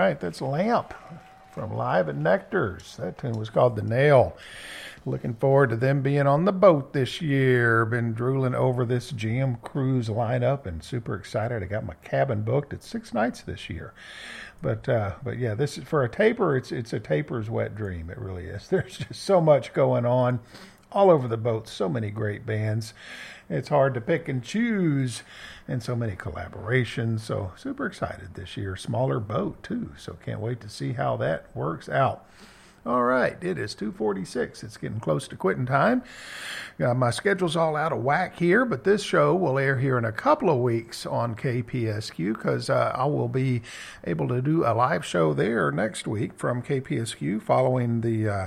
right, that's Lamp from Live at Nectar's. That tune was called The Nail. Looking forward to them being on the boat this year. Been drooling over this GM Cruise lineup and super excited. I got my cabin booked. It's 6 nights this year. But yeah, this is for a taper. It's a taper's wet dream. It really is. There's just so much going on all over the boat. So many great bands. It's hard to pick and choose, and so many collaborations. So super excited this year. Smaller boat too. So can't wait to see how that works out. All right, it is 2:46. It's getting close to quitting time. My schedule's all out of whack here, but this show will air here in a couple of weeks on KPSQ because I will be able to do a live show there next week from KPSQ following the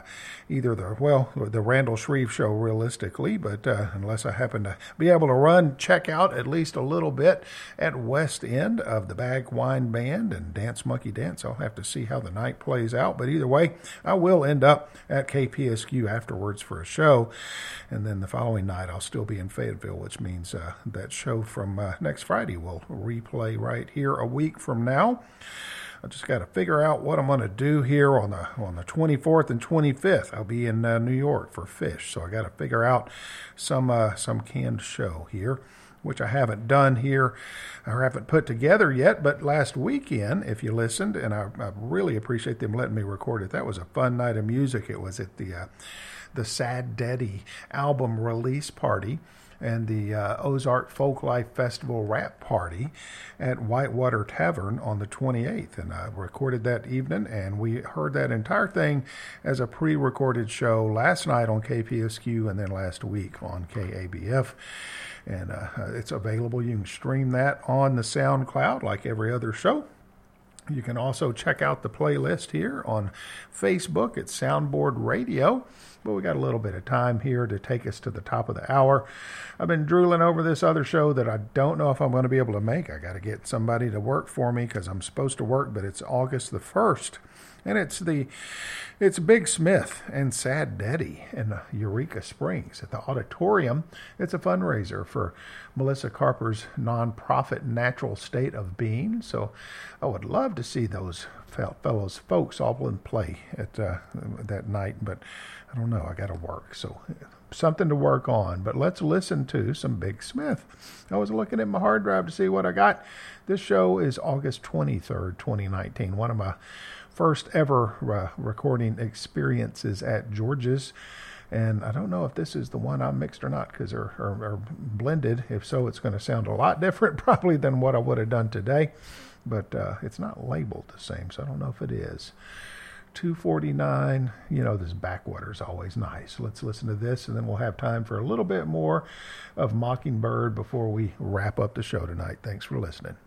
the Randall Shreve show realistically, but unless I happen to be able to check out at least a little bit at West End of the Bag Wine Band and Dance Monkey Dance. I'll have to see how the night plays out, but either way, I will end up at KPSQ afterwards for a show, and then the following night I'll still be in Fayetteville, which means that show from next Friday will replay right here a week from now. I just got to figure out what I'm going to do here on the 24th and 25th. I'll be in New York for Fish, so I got to figure out some canned show here, which I haven't done here or haven't put together yet. But last weekend, if you listened, and I really appreciate them letting me record it, that was a fun night of music. It was at the Sad Daddy album release party and the Ozark Folklife Festival rap party at Whitewater Tavern on the 28th. And I recorded that evening, and we heard that entire thing as a pre-recorded show last night on KPSQ and then last week on KABF. And it's available. You can stream that on the SoundCloud like every other show. You can also check out the playlist here on Facebook at Soundboard Radio. But we got a little bit of time here to take us to the top of the hour. I've been drooling over this other show that I don't know if I'm going to be able to make. I got to get somebody to work for me because I'm supposed to work, but it's August the 1st. And it's Big Smith and Sad Daddy in Eureka Springs at the Auditorium. It's a fundraiser for Melissa Carper's nonprofit Natural State of Being. So I would love to see those folks all in play at that night, but I don't know. I got to work, so something to work on. But let's listen to some Big Smith. I was looking at my hard drive to see what I got. This show is August 23rd, 2019. One of my first ever recording experiences at George's. And I don't know if this is the one I mixed or not because they're blended. If so, it's going to sound a lot different probably than what I would have done today. But it's not labeled the same, so I don't know if it is. 2:49, this backwater is always nice. Let's listen to this, and then we'll have time for a little bit more of Mockingbird before we wrap up the show tonight. Thanks for listening.